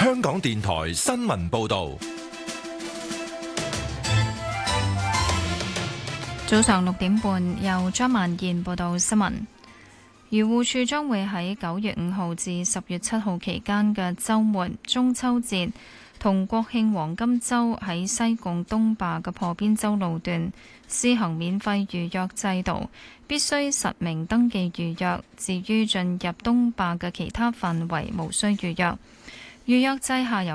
香港電台新聞報道。 早上6點半，由張萬燕報道新聞。漁護署將會喺9月5號至10月7號期間嘅週末、中秋節同國慶黃金週喺西貢東壩嘅破邊洲路段施行免費預約制度，必須實名登記預約。至於進入東壩嘅其他範圍，無需預約。預約制下由